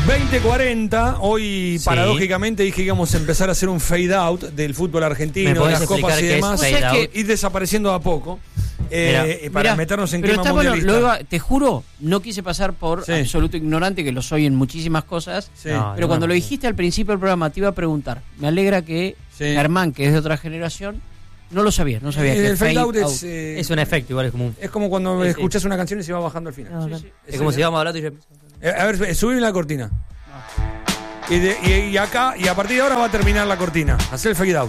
20:40, hoy Sí. paradójicamente dije que íbamos a empezar a hacer un fade out del fútbol argentino, de las copas y demás, ir desapareciendo de a poco, para meternos en clima mundialista. Bueno, te juro, no quise pasar por absoluto ignorante, que lo soy en muchísimas cosas, pero cuando lo dijiste al principio del programa te iba a preguntar. Me alegra que Germán, que es de otra generación, no sabía que el fade out es un efecto, igual es como cuando escuchás una canción y se va bajando al final. Es como si íbamos hablando y yo... A ver, subime la cortina. Y acá, y a partir de ahora va a terminar la cortina. Hacer el fade out.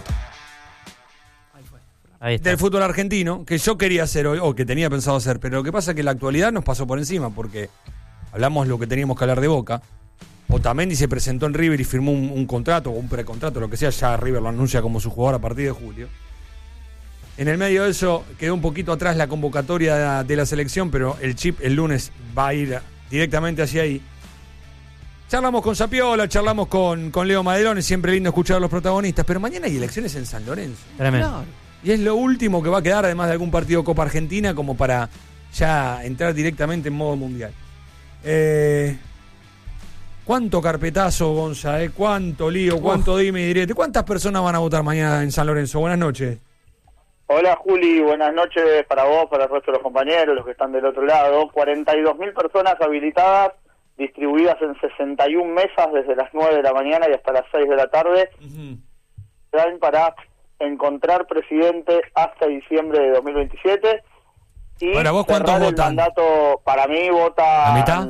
Ahí está. Del fútbol argentino, que yo quería hacer hoy, o que tenía pensado hacer, pero lo que pasa es que la actualidad nos pasó por encima, porque hablamos lo que teníamos que hablar de Boca. Otamendi se presentó en River y firmó un contrato, o un precontrato, lo que sea, ya River lo anuncia como su jugador a partir de julio. En el medio de eso quedó un poquito atrás la convocatoria de la selección, pero el chip el lunes va a ir directamente hacia ahí. Charlamos con Sapiola, charlamos con Leo Maderón, es siempre lindo escuchar a los protagonistas, pero mañana hay elecciones en San Lorenzo. Tremendo. Claro. Y es lo último que va a quedar, además de algún partido Copa Argentina, como para ya entrar directamente en modo mundial. ¿Cuánto carpetazo, Gonza? ¿Cuánto lío? ¿Cuánto dime y direte? ¿Cuántas personas van a votar mañana en San Lorenzo? Buenas noches. Hola Juli, buenas noches para vos, para el resto de los compañeros, los que están del otro lado. 42.000 personas habilitadas, distribuidas en 61 mesas desde las 9 de la mañana y hasta las 6 de la tarde. Dan para encontrar presidente hasta diciembre de 2027. Y ahora, ¿vos cuántos votan? Mandato, para mí vota... ¿La mitad?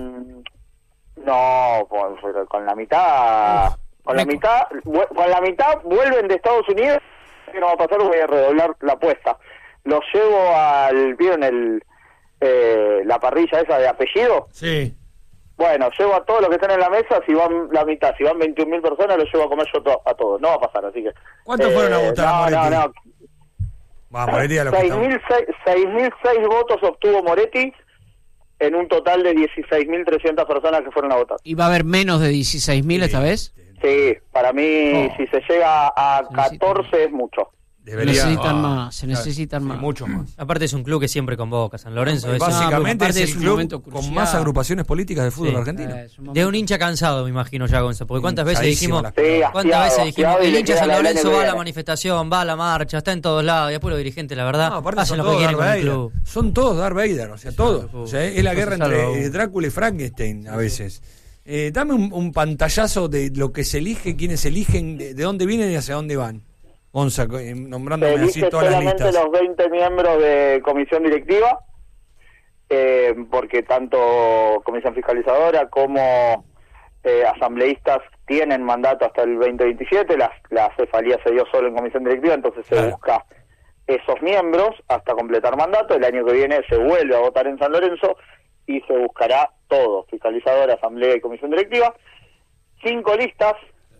No, con la mitad... Con la mitad vuelven de Estados Unidos. Que no va a pasar, voy a redoblar la apuesta. Los llevo ¿vieron la parrilla esa de apellido? Sí. Bueno, llevo a todos los que están en la mesa, si van la mitad, si van 21.000 personas, los llevo a comer yo a todos. No va a pasar, así que... ¿Cuántos fueron a votar, Moretti? No. Vamos, Moretti a lo que estamos. 6.006 votos obtuvo Moretti en un total de 16.300 personas que fueron a votar. ¿Y va a haber menos de 16.000 esta vez? Sí, para mí si se llega a 14 es mucho. Se necesitan más. Mucho más. Aparte es un club que siempre convoca, San Lorenzo. Básicamente es el club momento con más agrupaciones políticas del fútbol argentino. De un hincha cansado, me imagino ya, Gonza, porque ¿cuántas veces dijimos, hastiado, el hincha de San Lorenzo va a la viene. manifestación, va a la marcha, está en todos lados, y después los dirigentes, la verdad, hacen lo que quieren con el club? Son todos Darth Vader, o sea, todos. O sea, es la guerra entre Drácula y Frankenstein a veces. Dame un pantallazo de lo que se elige, quiénes eligen, de dónde vienen y hacia dónde van. Onza, nombrándome así todas las listas. Solamente los 20 miembros de comisión directiva, porque tanto comisión fiscalizadora como asambleístas tienen mandato hasta el 2027, la cefalía se dio solo en comisión directiva, entonces se busca esos miembros hasta completar mandato. El año que viene se vuelve a votar en San Lorenzo y se buscará todo, fiscalizadora, asamblea y comisión directiva. 5 listas,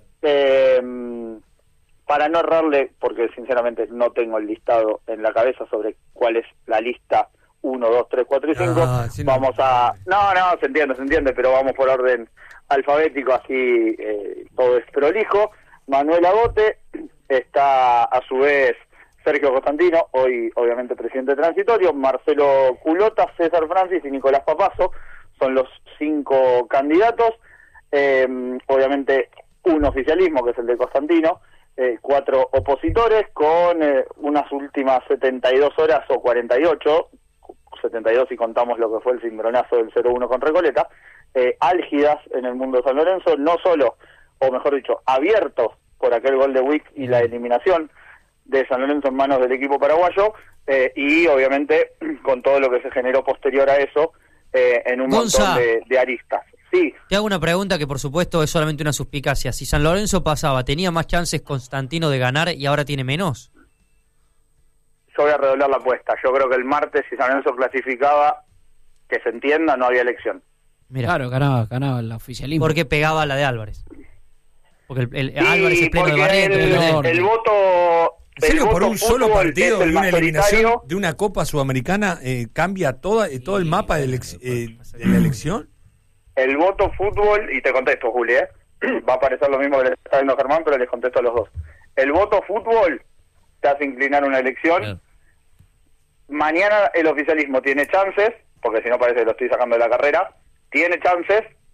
para no errarle, porque sinceramente no tengo el listado en la cabeza sobre cuál es la lista 1, 2, 3, 4 y 5. Vamos a... No, se entiende, pero vamos por orden alfabético, así todo es prolijo. Manuel Agote, está a su vez Sergio Costantino, hoy obviamente presidente transitorio, Marcelo Culota, César Francis y Nicolás Papazo, son los 5 candidatos. Obviamente un oficialismo, que es el de Costantino, 4 opositores con unas últimas 72 horas o 48, 72 si contamos lo que fue el cimbronazo del 0-1 con Recoleta, álgidas en el mundo de San Lorenzo, no solo, o mejor dicho, abiertos por aquel gol de Wick y la eliminación de San Lorenzo en manos del equipo paraguayo, y obviamente con todo lo que se generó posterior a eso en un montón de aristas. Sí. Te hago una pregunta que por supuesto es solamente una suspicacia. Si San Lorenzo pasaba, ¿tenía más chances Constantino de ganar y ahora tiene menos? Yo voy a redoblar la apuesta. Yo creo que el martes, si San Lorenzo clasificaba, que se entienda, no había elección. Mirá. Claro, ganaba el oficialismo. Porque pegaba la de Álvarez. Porque Álvarez es pleno de Barreto. El voto... ¿En serio, por un solo partido de una eliminación de una Copa Sudamericana cambia todo el mapa de la elección? El voto fútbol, y te contesto, Juli, va a parecer lo mismo que le está diciendo Germán, pero les contesto a los dos. El voto fútbol te hace inclinar una elección. Mañana el oficialismo tiene chances, porque si no parece que lo estoy sacando de la carrera, tiene chances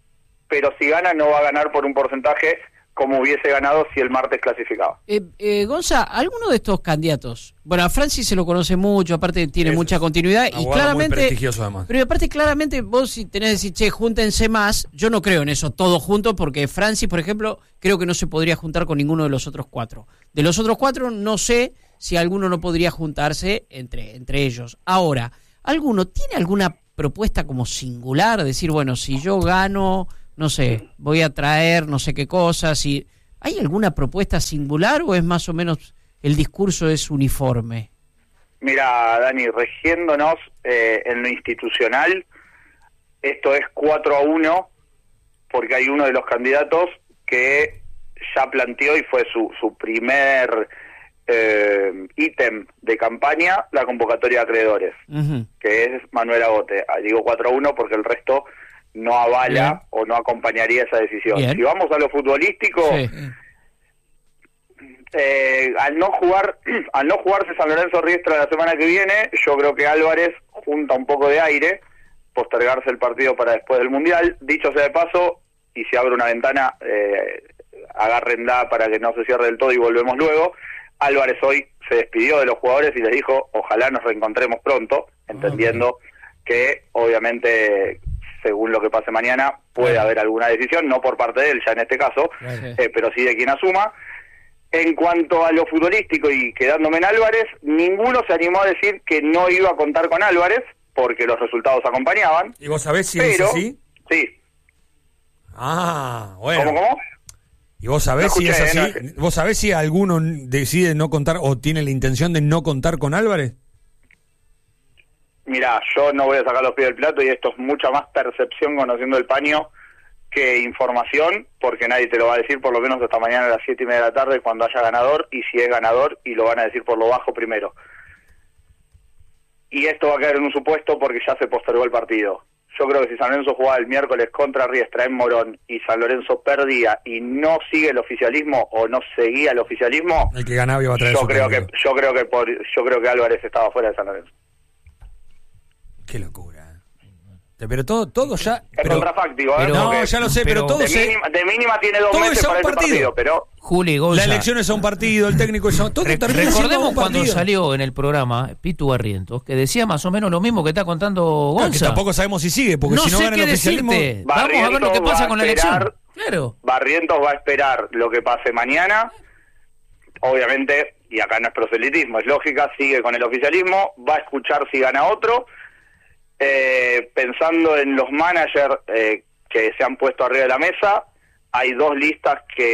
pero si gana no va a ganar por un porcentaje como hubiese ganado si el martes clasificaba. Gonza, ¿alguno de estos candidatos? Bueno, a Francis se lo conoce mucho, aparte tiene mucha continuidad y claramente... Muy prestigioso además. Pero aparte claramente vos si tenés que decir, che, júntense más, yo no creo en eso, todos juntos, porque Francis, por ejemplo, creo que no se podría juntar con ninguno de los otros 4. De los otros 4 no sé si alguno no podría juntarse entre ellos. Ahora, ¿alguno tiene alguna propuesta como singular? Decir, bueno, si yo gano... no sé, voy a traer no sé qué cosas. ¿Hay alguna propuesta singular o es más o menos el discurso es uniforme? Mira, Dani, regiéndonos en lo institucional, esto es 4-1, porque hay uno de los candidatos que ya planteó y fue su primer ítem de campaña, la convocatoria de acreedores, que es Manuel Agote. Digo 4-1 porque el resto no avala o no acompañaría esa decisión. Si vamos a lo futbolístico, al no jugarse San Lorenzo Riestra la semana que viene, yo creo que Álvarez junta un poco de aire, postergarse el partido para después del Mundial. Dicho sea de paso, y si abre una ventana, agárrenla para que no se cierre del todo y volvemos luego. Álvarez hoy se despidió de los jugadores y les dijo, ojalá nos reencontremos pronto, entendiendo que obviamente... según lo que pase mañana, puede haber alguna decisión, no por parte de él ya en este caso, pero sí de quien asuma. En cuanto a lo futbolístico y quedándome en Álvarez, ninguno se animó a decir que no iba a contar con Álvarez, porque los resultados acompañaban. ¿Y vos sabés si es así? Sí. Ah, bueno. ¿Cómo? ¿Y vos sabés si es así? ¿Vos sabés si alguno decide no contar o tiene la intención de no contar con Álvarez? Mirá, yo no voy a sacar los pies del plato y esto es mucha más percepción conociendo el paño que información, porque nadie te lo va a decir por lo menos hasta mañana a las 7:30 de la tarde cuando haya ganador, y si es ganador, y lo van a decir por lo bajo primero. Y esto va a quedar en un supuesto porque ya se postergó el partido. Yo creo que si San Lorenzo jugaba el miércoles contra Riestra en Morón y San Lorenzo perdía y no sigue el oficialismo o no seguía el oficialismo, el que ganaba iba a traer yo creo que Álvarez estaba fuera de San Lorenzo. Qué locura. Pero todo ya... Es contrafáctico, no, ya lo sé, pero todo de mínima tiene 2 meses para ese partido, pero... Juli, Gonza, la elección es a un partido, el técnico es a todo. Recordemos cuando salió en el programa Pitu Barrientos, que decía más o menos lo mismo que está contando Gonza. No, que tampoco sabemos si sigue, porque no si no sé gana qué el oficialismo... Vamos a ver lo que pasa con la elección. Claro. Barrientos va a esperar lo que pase mañana, obviamente, y acá no es proselitismo, es lógica, sigue con el oficialismo, va a escuchar si gana otro... pensando en los managers que se han puesto arriba de la mesa, hay 2 listas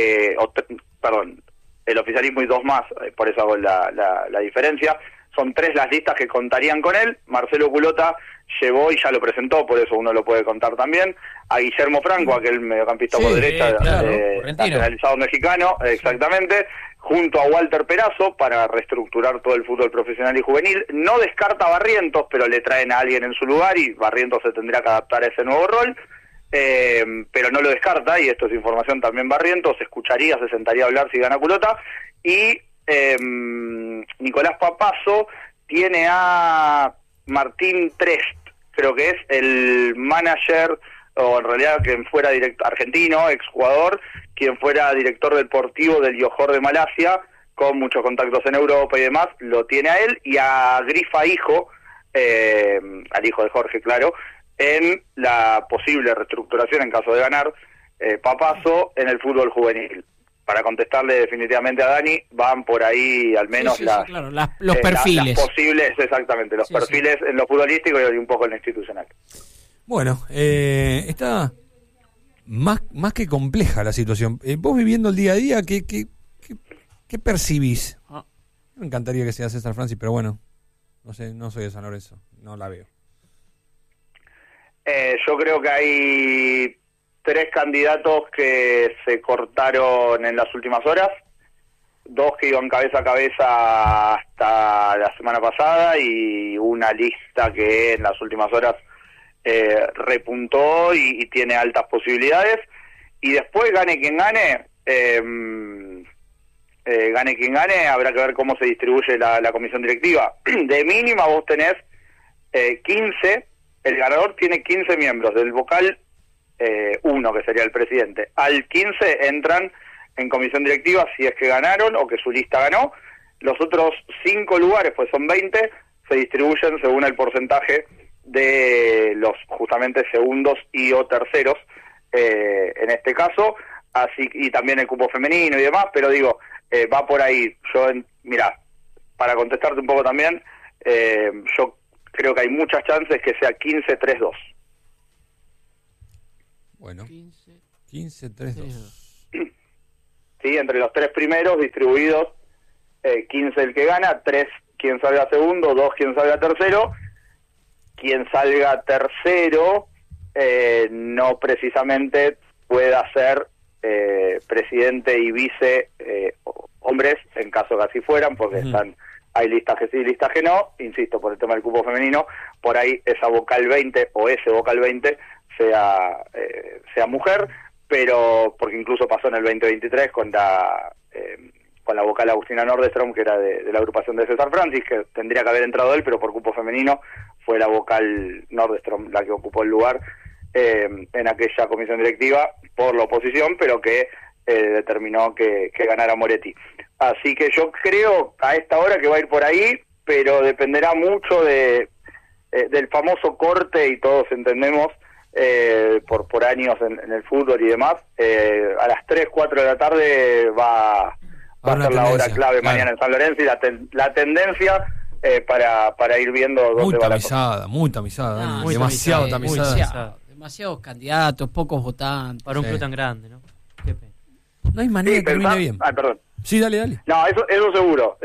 el oficialismo y 2 más, por eso hago la diferencia, son 3 las listas que contarían con él. Marcelo Culota llevó y ya lo presentó, por eso uno lo puede contar también, a Guillermo Franco, aquel mediocampista por derecha, nacionalizado mexicano, exactamente, junto a Walter Perazo para reestructurar todo el fútbol profesional y juvenil. No descarta a Barrientos, pero le traen a alguien en su lugar y Barrientos se tendrá que adaptar a ese nuevo rol, pero no lo descarta, y esto es información también. Barrientos se sentaría a hablar si gana Culota, y Nicolás Papazo tiene a Martín Trest, creo que es el manager, o en realidad quien fuera argentino, exjugador, quien fuera director deportivo del Johor de Malasia, con muchos contactos en Europa y demás, lo tiene a él, y a Grifa Hijo, al hijo de Jorge, claro, en la posible reestructuración en caso de ganar Papazo en el fútbol juvenil. Para contestarle definitivamente a Dani, van por ahí al menos los perfiles. Las posibles, exactamente, los perfiles en lo futbolístico y un poco en lo institucional. Bueno, está más que compleja la situación. Vos viviendo el día a día, ¿qué percibís? Me encantaría que sea César Francis, pero bueno, no sé, no soy de San Lorenzo, no la veo. Yo creo que hay 3 candidatos que se cortaron en las últimas horas, 2 que iban cabeza a cabeza hasta la semana pasada y una lista que en las últimas horas repuntó y tiene altas posibilidades. Y después, gane quien gane, habrá que ver cómo se distribuye la comisión directiva. De mínima vos tenés 15, el ganador tiene 15 miembros, del vocal uno que sería el presidente. Al 15 entran en comisión directiva si es que ganaron o que su lista ganó. Los otros 5 lugares, pues son 20, se distribuyen según el porcentaje de los justamente segundos y o terceros, en este caso, así, y también el cupo femenino y demás, pero digo, va por ahí. Mirá, para contestarte un poco también, yo creo que hay muchas chances que sea 15-3-2. Bueno, 15-3-2. Sí, entre los 3 primeros distribuidos, 15 el que gana, 3 quien salga segundo, 2 quien salga tercero. Quien salga tercero no precisamente pueda ser presidente y vice hombres, en caso que así fueran, porque hay listas que sí, listas que no. Insisto, por el tema del cupo femenino, por ahí esa vocal 20 o ese vocal 20 sea mujer, pero porque incluso pasó en el 2023 con la vocal Agustina Nordestrom, que era de la agrupación de César Francis, que tendría que haber entrado él, pero por cupo femenino fue la vocal Nordestrom la que ocupó el lugar en aquella comisión directiva por la oposición, pero que determinó que ganara Moretti. Así que yo creo a esta hora que va a ir por ahí, pero dependerá mucho del famoso corte, y todos entendemos, por años en el fútbol y demás. A las 3, 4 de la tarde va a ser la hora clave mañana en San Lorenzo, y la tendencia para ir viendo dónde va la cosa. Muy tamizada, demasiado tamizada. Demasiados candidatos, pocos votantes. Para un club tan grande, ¿no? Qué pena. No hay manera de que termine bien. Perdón. Sí, dale. No, eso seguro,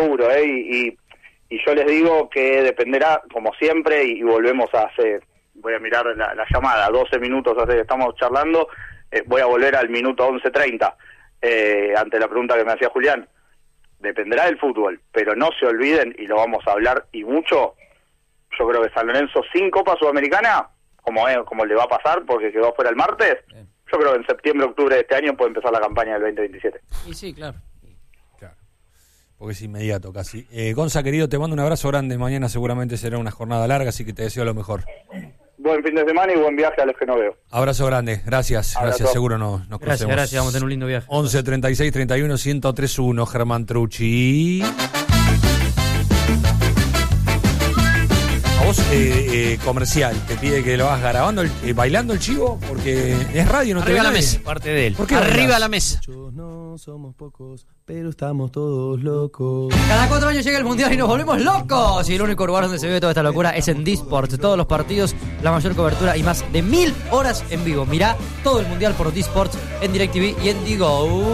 y yo les digo que dependerá, como siempre, y volvemos a voy a mirar la llamada, 12 minutos hace que estamos charlando, voy a volver al minuto 11:30, ante la pregunta que me hacía Julián. Dependerá del fútbol, pero no se olviden, y lo vamos a hablar y mucho, yo creo que San Lorenzo sin Copa Sudamericana, como le va a pasar porque quedó fuera el martes, yo creo que en septiembre, octubre de este año puede empezar la campaña del 2027. Y sí, claro. Porque es inmediato casi. Gonza, querido, te mando un abrazo grande. Mañana seguramente será una jornada larga, así que te deseo lo mejor. Buen fin de semana y buen viaje a los que no veo. Abrazo grande, gracias. Seguro nos crucemos. Gracias, vamos a tener un lindo viaje. 11 36 31 1031, Germán Trucci. A vos, comercial, te pide que lo hagas grabando, bailando el chivo, porque es radio, no te ve Arriba la nadie. mesa. Parte de él. ¿Por qué Arriba bailás? la mesa. No somos pocos, pero estamos todos locos. Cada 4 años llega el Mundial y nos volvemos locos. Y el único lugar donde se ve toda esta locura es en D-Sport. Todos los partidos, la mayor cobertura y más de 1000 horas en vivo. Mirá todo el Mundial por D-Sport en DirecTV y en Digo.